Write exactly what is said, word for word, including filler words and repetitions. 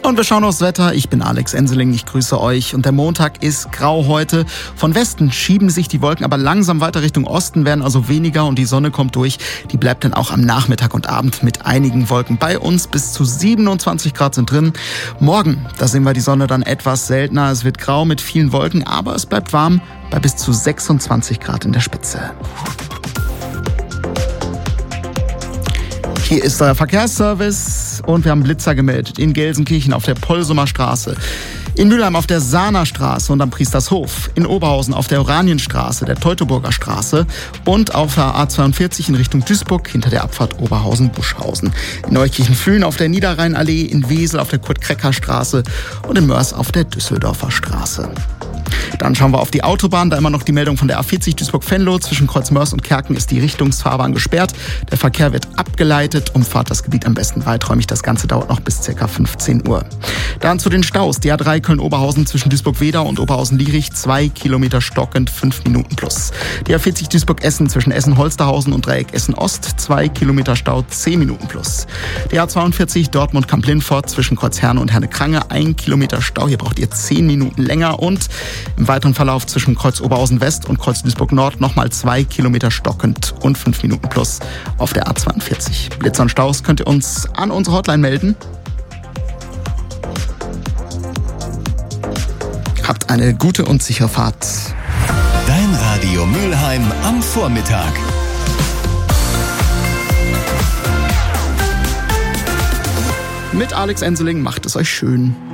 Und wir schauen aufs Wetter. Ich bin Alex Enseling, ich grüße euch. Und der Montag ist grau heute. Von Westen schieben sich die Wolken aber langsam weiter Richtung Osten, werden also weniger und die Sonne kommt durch. Die bleibt dann auch am Nachmittag und Abend mit einigen Wolken bei uns. Bis zu siebenundzwanzig Grad sind drin. Morgen, da sehen wir die Sonne dann etwas seltener. Es wird grau mit vielen Wolken, aber es bleibt warm bei bis zu sechsundzwanzig Grad in der Spitze. Hier ist der Verkehrsservice und wir haben Blitzer gemeldet in Gelsenkirchen auf der Polsumer Straße, in Mülheim auf der Sahner Straße und am Priestershof, in Oberhausen auf der Oranienstraße, der Teutoburger Straße und auf der A zweiundvierzig in Richtung Duisburg hinter der Abfahrt Oberhausen-Buschhausen. In Neukirchen-Fühlen auf der Niederrheinallee, in Wesel auf der Kurt-Krecker-Straße und in Mörs auf der Düsseldorfer Straße. Dann schauen wir auf die Autobahn, da immer noch die Meldung von der A vierzig Duisburg-Venlo. Zwischen Kreuzmörs und Kerken ist die Richtungsfahrbahn gesperrt. Der Verkehr wird abgeleitet. Umfahrt das Gebiet am besten weiträumig. Das Ganze dauert noch bis ca. fünfzehn Uhr. Dann zu den Staus. Die A drei Köln-Oberhausen zwischen Duisburg-Wedau und Oberhausen-Lierich. Zwei Kilometer stockend, fünf Minuten plus. Die A vierzig Duisburg-Essen zwischen Essen-Holsterhausen und Dreieck Essen-Ost. Zwei Kilometer Stau, zehn Minuten plus. Die A zweiundvierzig Dortmund-Kamp-Lindfort zwischen Kreuzherne und Herne-Krange. Ein Kilometer Stau. Hier braucht ihr zehn Minuten länger. Und im weiteren Verlauf zwischen Kreuz Oberhausen West und Kreuz Duisburg Nord nochmal zwei Kilometer stockend und fünf Minuten plus auf der A zweiundvierzig. Blitzer und Staus könnt ihr uns an unsere Hotline melden. Habt eine gute und sichere Fahrt. Dein Radio Mülheim am Vormittag. Mit Alex Enseling, macht es euch schön.